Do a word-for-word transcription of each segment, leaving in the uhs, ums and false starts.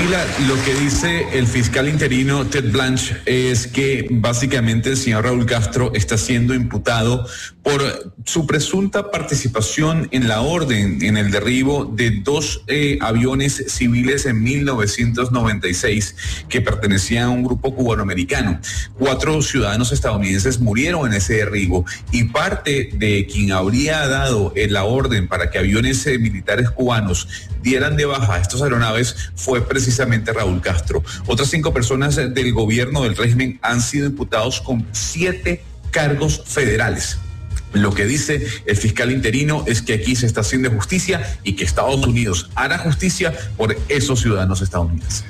Camila, lo que dice el fiscal interino Ted Blanch es que básicamente el señor Raúl Castro está siendo imputado por su presunta participación en la orden en el derribo de dos eh, aviones civiles en mil novecientos noventa y seis que pertenecían a un grupo cubanoamericano. Cuatro ciudadanos estadounidenses murieron en ese derribo y parte de quien habría dado eh, la orden para que aviones eh, militares cubanos dieran de baja a estas aeronaves fue precisamente Raúl Castro. Otras cinco personas del gobierno del régimen han sido imputados con siete cargos federales. Lo que dice el fiscal interino es que aquí se está haciendo justicia y que Estados Unidos hará justicia por esos ciudadanos estadounidenses.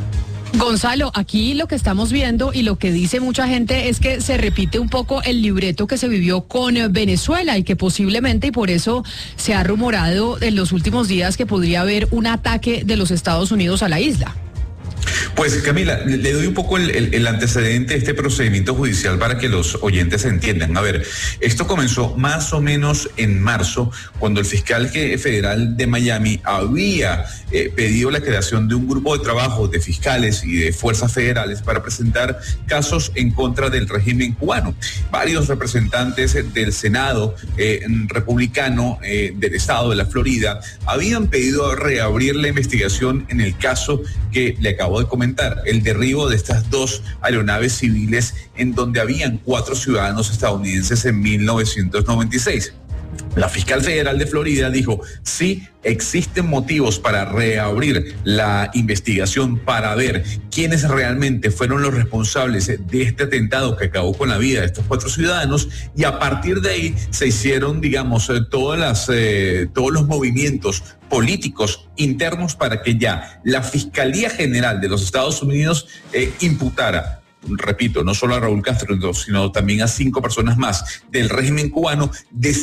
Gonzalo, aquí lo que estamos viendo y lo que dice mucha gente es que se repite un poco el libreto que se vivió con Venezuela y que posiblemente, y por eso se ha rumorado en los últimos días que podría haber un ataque de los Estados Unidos a la isla. Pues Camila, le doy un poco el, el, el antecedente de este procedimiento judicial para que los oyentes entiendan. A ver, esto comenzó más o menos en marzo, cuando el fiscal federal de Miami había eh, pedido la creación de un grupo de trabajo de fiscales y de fuerzas federales para presentar casos en contra del régimen cubano. Varios representantes del Senado eh, republicano eh, del estado de la Florida habían pedido reabrir la investigación en el caso que le acabo de comentar, el derribo de estas dos aeronaves civiles en donde habían cuatro ciudadanos estadounidenses en mil novecientos noventa y seis. La fiscal federal de Florida dijo, sí, existen motivos para reabrir la investigación para ver quiénes realmente fueron los responsables de este atentado que acabó con la vida de estos cuatro ciudadanos, y a partir de ahí se hicieron, digamos, todas las, eh, todos los movimientos políticos internos para que ya la Fiscalía General de los Estados Unidos eh, imputara, repito, no solo a Raúl Castro, sino también a cinco personas más del régimen cubano de